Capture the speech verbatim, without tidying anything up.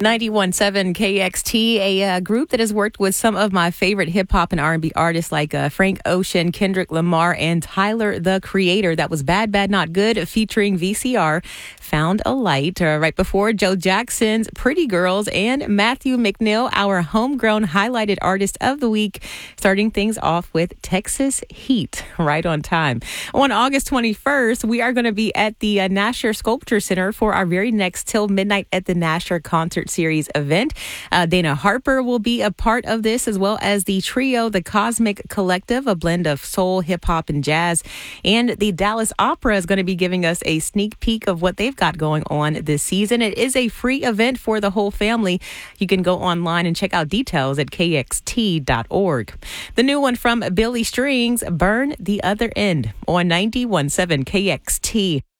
ninety-one point seven K X T, a uh, group that has worked with some of my favorite hip hop and R and B artists like uh, Frank Ocean, Kendrick Lamar, and Tyler, the Creator. That was Bad Bad Not Good featuring V C R. Found a Light uh, right before Joe Jackson's Pretty Girls, and Matthew McNeil, our homegrown highlighted artist of the week, starting things off with Texas Heat, right on time. On August twenty-first, we are going to be at the uh, Nasher Sculpture Center for our very next Till Midnight at the Nasher concert series event. Uh, Dana Harper will be a part of this, as well as the trio, the Cosmic Collective, a blend of soul, hip hop, and jazz. And the Dallas Opera is going to be giving us a sneak peek of what they've got going on this season. It is a free event for the whole family. You can go online and check out details at K X T dot org. The new one from Billy Strings, Burn the Other End, on ninety-one point seven K X T.